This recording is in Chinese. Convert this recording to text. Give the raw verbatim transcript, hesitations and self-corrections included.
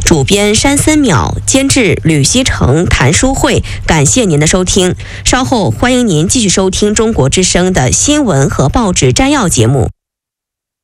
主编山森淼，监制吕希成、谭淑慧。感谢您的收听，稍后欢迎您继续收听中国之声的新闻和报纸摘要节目。